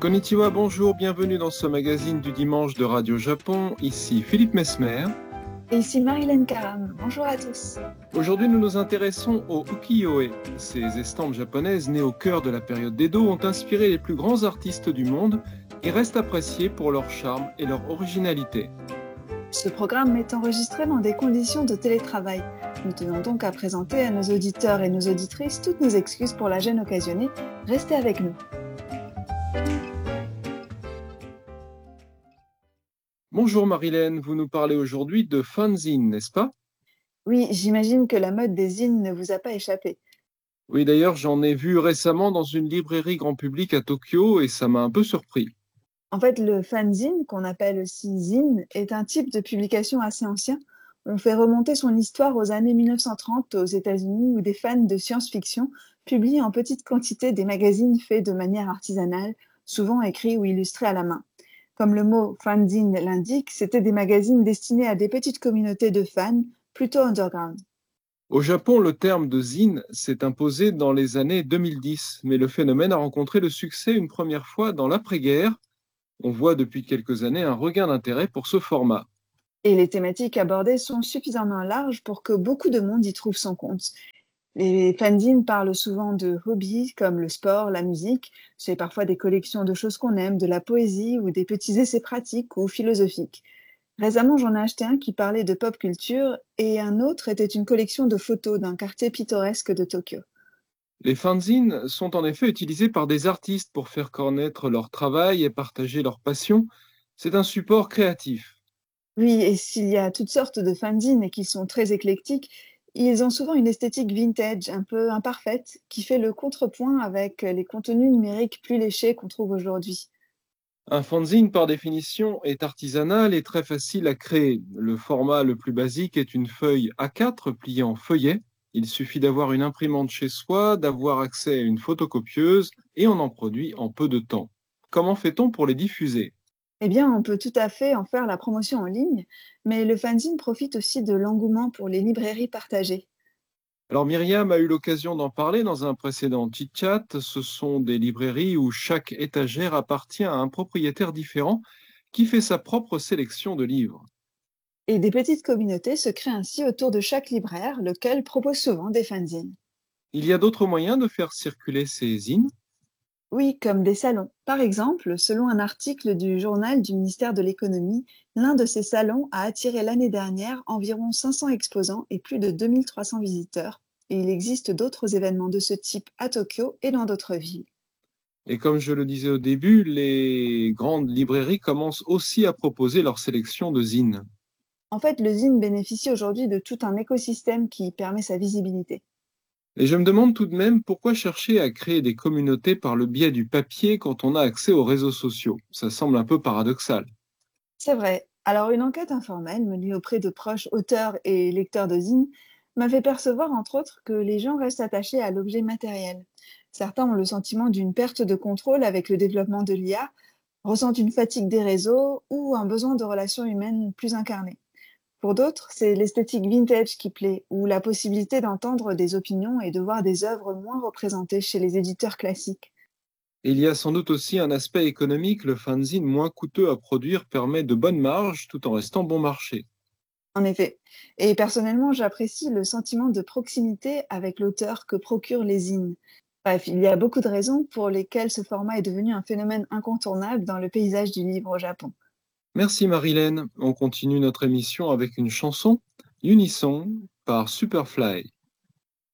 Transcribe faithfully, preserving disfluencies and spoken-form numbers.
Konnichiwa, bonjour, bienvenue dans ce magazine du dimanche de Radio Japon. Ici Philippe Mesmer. Et ici Marilyn Karam. Bonjour à tous. Aujourd'hui, nous nous intéressons au ukiyo-e. Ces estampes japonaises nées au cœur de la période d'Edo ont inspiré les plus grands artistes du monde et restent appréciées pour leur charme et leur originalité. Ce programme est enregistré dans des conditions de télétravail. Nous tenons donc à présenter à nos auditeurs et nos auditrices toutes nos excuses pour la gêne occasionnée. Restez avec nous. Bonjour Marilyn, vous nous parlez aujourd'hui de fanzine, n'est-ce pas? Oui, j'imagine que la mode des zines ne vous a pas échappé. Oui, d'ailleurs, j'en ai vu récemment dans une librairie grand public à Tokyo et ça m'a un peu surpris. En fait, le fanzine, qu'on appelle aussi zine, est un type de publication assez ancien. On fait remonter son histoire aux années mille neuf cent trente aux États-Unis où des fans de science-fiction publient en petite quantité des magazines faits de manière artisanale, souvent écrits ou illustrés à la main. Comme le mot fanzine l'indique, c'était des magazines destinés à des petites communautés de fans, plutôt underground. Au Japon, le terme de zine s'est imposé dans les années deux mille dix, mais le phénomène a rencontré le succès une première fois dans l'après-guerre. On voit depuis quelques années un regain d'intérêt pour ce format. Et les thématiques abordées sont suffisamment larges pour que beaucoup de monde y trouve son compte. Les fanzines parlent souvent de hobbies comme le sport, la musique. C'est parfois des collections de choses qu'on aime, de la poésie ou des petits essais pratiques ou philosophiques. Récemment, j'en ai acheté un qui parlait de pop culture et un autre était une collection de photos d'un quartier pittoresque de Tokyo. Les fanzines sont en effet utilisés par des artistes pour faire connaître leur travail et partager leur passion. C'est un support créatif. Oui, et s'il y a toutes sortes de fanzines et qui sont très éclectiques, ils ont souvent une esthétique vintage, un peu imparfaite, qui fait le contrepoint avec les contenus numériques plus léchés qu'on trouve aujourd'hui. Un fanzine, par définition, est artisanal et très facile à créer. Le format le plus basique est une feuille A quatre pliée en feuillet. Il suffit d'avoir une imprimante chez soi, d'avoir accès à une photocopieuse et on en produit en peu de temps. Comment fait-on pour les diffuser? Eh bien, on peut tout à fait en faire la promotion en ligne, mais le fanzine profite aussi de l'engouement pour les librairies partagées. Alors Myriam a eu l'occasion d'en parler dans un précédent chit-chat. Ce sont des librairies où chaque étagère appartient à un propriétaire différent qui fait sa propre sélection de livres. Et des petites communautés se créent ainsi autour de chaque libraire, lequel propose souvent des fanzines. Il y a d'autres moyens de faire circuler ces zines. Oui, comme des salons. Par exemple, selon un article du journal du ministère de l'économie, l'un de ces salons a attiré l'année dernière environ cinq cents exposants et plus de deux mille trois cents visiteurs. Et il existe d'autres événements de ce type à Tokyo et dans d'autres villes. Et comme je le disais au début, les grandes librairies commencent aussi à proposer leur sélection de zines. En fait, le zine bénéficie aujourd'hui de tout un écosystème qui permet sa visibilité. Et je me demande tout de même pourquoi chercher à créer des communautés par le biais du papier quand on a accès aux réseaux sociaux. Ça semble un peu paradoxal. C'est vrai. Alors, une enquête informelle menée auprès de proches auteurs et lecteurs de zine m'a fait percevoir, entre autres, que les gens restent attachés à l'objet matériel. Certains ont le sentiment d'une perte de contrôle avec le développement de l'I A, ressentent une fatigue des réseaux ou un besoin de relations humaines plus incarnées. Pour d'autres, c'est l'esthétique vintage qui plaît, ou la possibilité d'entendre des opinions et de voir des œuvres moins représentées chez les éditeurs classiques. Et il y a sans doute aussi un aspect économique. Le fanzine moins coûteux à produire permet de bonnes marges tout en restant bon marché. En effet. Et personnellement, j'apprécie le sentiment de proximité avec l'auteur que procurent les zines. Bref, il y a beaucoup de raisons pour lesquelles ce format est devenu un phénomène incontournable dans le paysage du livre au Japon. Merci Marilyn. On continue notre émission avec une chanson, Unison par Superfly.